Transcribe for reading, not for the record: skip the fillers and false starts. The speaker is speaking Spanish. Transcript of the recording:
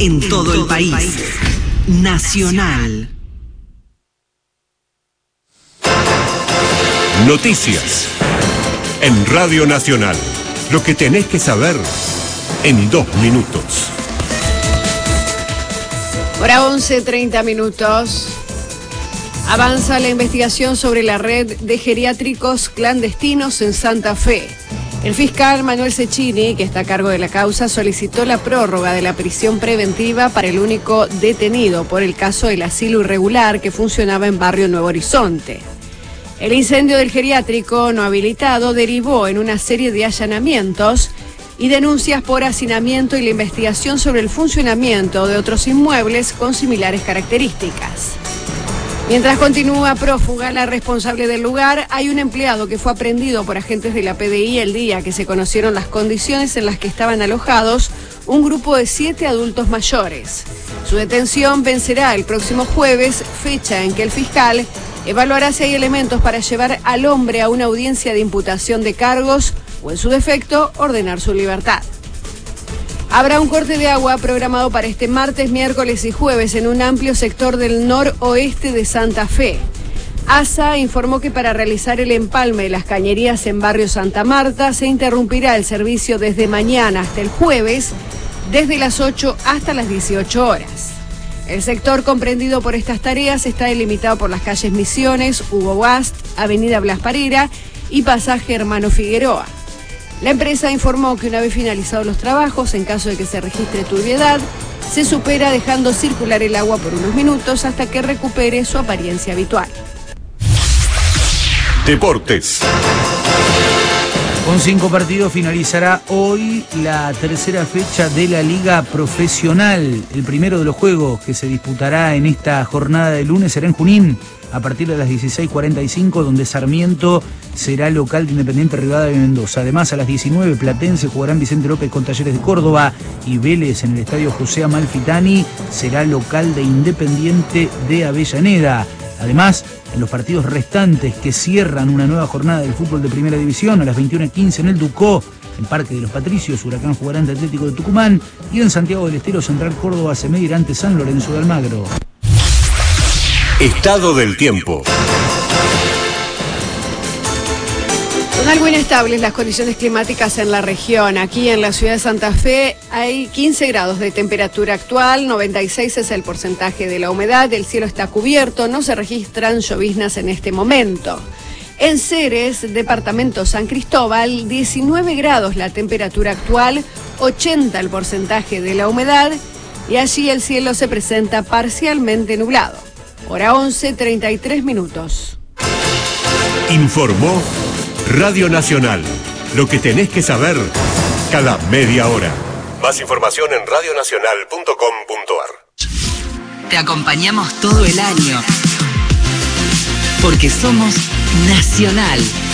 en todo el país. Nacional. Noticias. En Radio Nacional. Lo que tenés que saber en 2 minutos. Hora 11:30 minutos. Avanza la investigación sobre la red de geriátricos clandestinos en Santa Fe. El fiscal Manuel Cecchini, que está a cargo de la causa, solicitó la prórroga de la prisión preventiva para el único detenido por el caso del asilo irregular que funcionaba en Barrio Nuevo Horizonte. El incendio del geriátrico no habilitado derivó en una serie de allanamientos y denuncias por hacinamiento y la investigación sobre el funcionamiento de otros inmuebles con similares características. Mientras continúa prófuga la responsable del lugar, hay un empleado que fue aprehendido por agentes de la PDI el día que se conocieron las condiciones en las que estaban alojados un grupo de 7 adultos mayores. Su detención vencerá el próximo jueves, fecha en que el fiscal evaluará si hay elementos para llevar al hombre a una audiencia de imputación de cargos o, en su defecto, ordenar su libertad. Habrá un corte de agua programado para este martes, miércoles y jueves en un amplio sector del noroeste de Santa Fe. ASA informó que para realizar el empalme de las cañerías en Barrio Santa Marta se interrumpirá el servicio desde mañana hasta el jueves, desde las 8 hasta las 18 horas. El sector comprendido por estas tareas está delimitado por las calles Misiones, Hugo Guast, Avenida Blas Parera y Pasaje Hermano Figueroa. La empresa informó que una vez finalizados los trabajos, en caso de que se registre turbiedad, se supera dejando circular el agua por unos minutos hasta que recupere su apariencia habitual. Deportes. Con 5 partidos finalizará hoy la tercera fecha de la Liga Profesional. El primero de los juegos que se disputará en esta jornada de lunes será en Junín, a partir de las 16:45, donde Sarmiento será local de Independiente Rivadavia de Mendoza. Además, a las 19, Platense jugarán Vicente López con Talleres de Córdoba y Vélez en el Estadio José Amalfitani será local de Independiente de Avellaneda. Además, en los partidos restantes que cierran una nueva jornada del fútbol de Primera División, a las 21:15 en el Ducó, en Parque de los Patricios, Huracán jugará ante Atlético de Tucumán, y en Santiago del Estero, Central Córdoba se medirá ante San Lorenzo de Almagro. Estado del tiempo. Son algo inestables las condiciones climáticas en la región. Aquí en la ciudad de Santa Fe hay 15 grados de temperatura actual, 96 es el porcentaje de la humedad, el cielo está cubierto, no se registran lloviznas en este momento. En Ceres, departamento San Cristóbal, 19 grados la temperatura actual, 80 el porcentaje de la humedad y allí el cielo se presenta parcialmente nublado. Hora 11:33 minutos. Informó Radio Nacional. Lo que tenés que saber cada media hora. Más información en radionacional.com.ar. Te acompañamos todo el año. Porque somos Nacional.